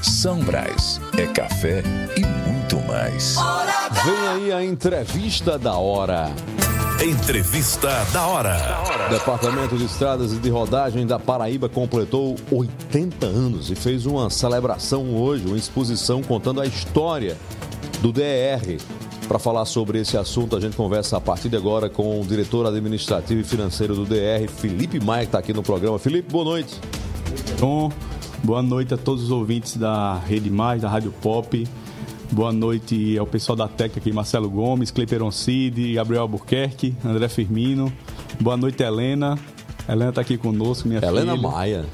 São Brás é café e muito mais. Vem aí a entrevista da hora. Entrevista da hora. O Departamento de Estradas e de Rodagem da Paraíba completou 80 anos e fez uma celebração hoje, uma exposição contando a história do DR. Para falar sobre esse assunto, a gente conversa a partir de agora com o diretor administrativo e financeiro do DR, Felipe Maia, que está aqui no programa. Felipe, boa noite. Bom, boa noite a todos os ouvintes da Rede Mais, da Rádio Pop. Boa noite ao pessoal da técnica aqui, Marcelo Gomes, Cleiperon Cid, Gabriel Albuquerque, André Firmino. Boa noite, Helena. Helena está aqui conosco, minha filha. Helena Maia.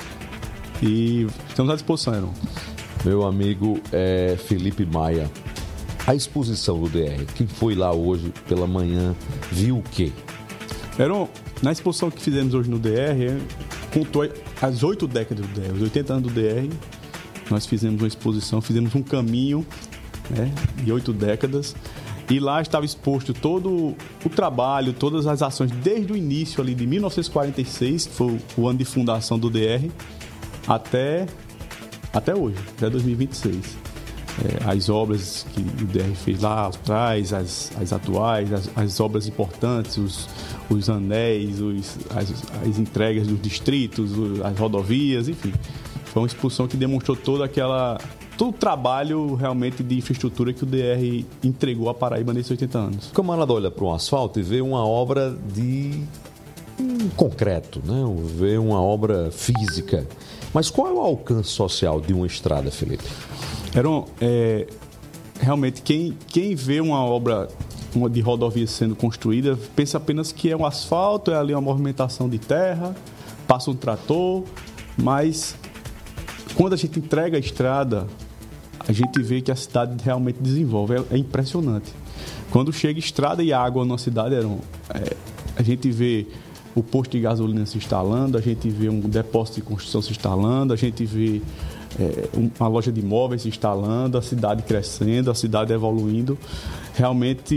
E estamos à disposição, Heron. Meu amigo Felipe Maia. A exposição do DR, quem foi lá hoje pela manhã, viu o quê? Heron, na exposição que fizemos hoje no DR, contou as 8 décadas do DR, os 80 anos do DR. Nós fizemos uma exposição, fizemos um caminho, né, de 8 décadas. E lá estava exposto todo o trabalho, todas as ações, desde o início ali de 1946, que foi o ano de fundação do DR, até hoje, até 2026. As obras que o DR fez lá atrás, as atuais, as obras importantes, os anéis, as entregas dos distritos, as rodovias, enfim. Foi uma exposição que demonstrou todo o trabalho realmente de infraestrutura que o DR entregou à Paraíba nesses 80 anos. O camarada olha para um asfalto e vê uma obra de concreto, né? Vê uma obra física. Mas qual é o alcance social de uma estrada, Felipe? Heron, realmente, quem vê uma obra de rodovia sendo construída, pensa apenas que é um asfalto, é ali uma movimentação de terra, passa um trator, mas quando a gente entrega a estrada, a gente vê que a cidade realmente desenvolve, é impressionante. Quando chega estrada e água na cidade, Heron, a gente vê o posto de gasolina se instalando, a gente vê um depósito de construção se instalando, a gente vê uma loja de imóveis se instalando, a cidade crescendo, a cidade evoluindo. Realmente